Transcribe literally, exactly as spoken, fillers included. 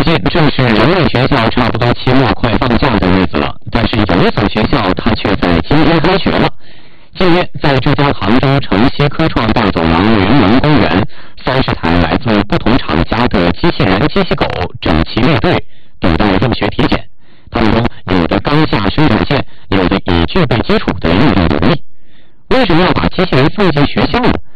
最近正是人类学校差不多期末快放假的日子了，但是有一所学校它却在今天开学了。近日，在浙江杭州城西科创大走廊云门公园，三十台来自不同厂家的机器人机器狗整齐列队，等待入学体检。他们中有的刚下生产线，有的已具备基础的应用能力。为什么要把机器人送进学校呢？